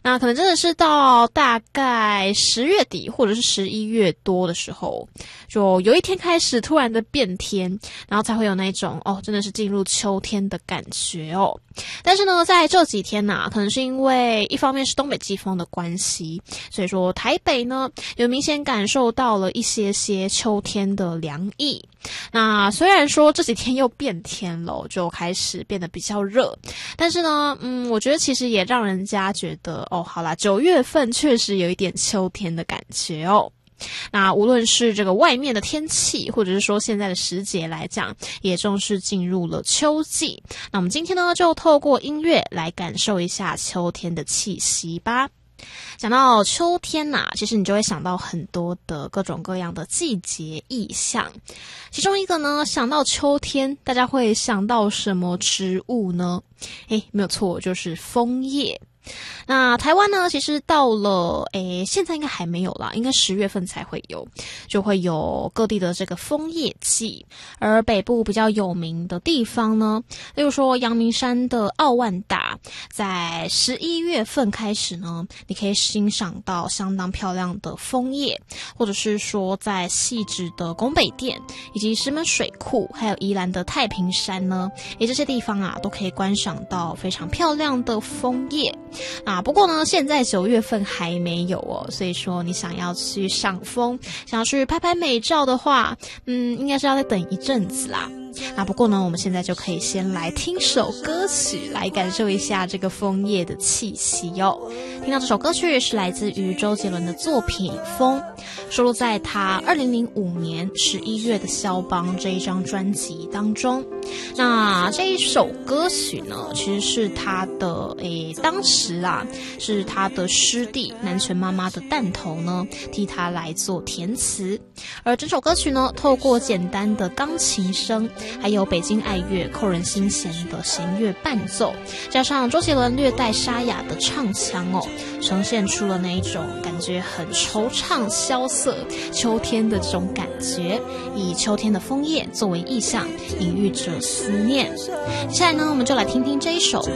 那可能真的是到大概10月底或者是11月多的时候，就有一天开始突然的变天，然后才会有那种真的是进入秋天的感觉哦。但是呢，在这几天可能是因为一方面是东北季风的关系，所以说台北呢有明显感受到了一些秋天的凉意。那虽然说这几天又变天了，就开始变得比较热，但是呢，我觉得其实也让人家觉得好啦，9月份确实有一点秋天的感觉哦。那无论是这个外面的天气，或者是说现在的时节来讲，也正式进入了秋季。那我们今天呢，就透过音乐来感受一下秋天的气息吧。讲到秋天其实你就会想到很多的各种各样的季节意象。其中一个呢，想到秋天，大家会想到什么植物呢？没有错，就是枫叶。那台湾呢，其实到了现在应该还没有啦，应该10月份才会有，就会有各地的这个枫叶季。而北部比较有名的地方呢，例如说阳明山的奥万大，在11月份开始呢，你可以欣赏到相当漂亮的枫叶，或者是说在汐止的宫北店，以及石门水库，还有宜兰的太平山呢，这些地方都可以观赏到非常漂亮的枫叶。不过呢，现在9月份还没有所以说你想要去赏枫，想要去拍拍美照的话，应该是要再等一阵子啦。不过呢，我们现在就可以先来听首歌曲，来感受一下这个枫叶的气息哦。听到这首歌曲是来自于周杰伦的作品《风》，收录在他2005年11月的肖邦这一张专辑当中。那这一首歌曲呢，其实是他的当时是他的师弟南拳妈妈的弹头呢替他来做填词，而整首歌曲呢，透过简单的钢琴声，还有北京爱乐扣人心弦的弦乐伴奏，加上周杰伦略带沙哑的唱腔呈现出了那一种感觉很惆怅萧瑟秋天的这种感觉，以秋天的枫叶作为意象，隐喻着思念。接下来呢，我们就来听听这一首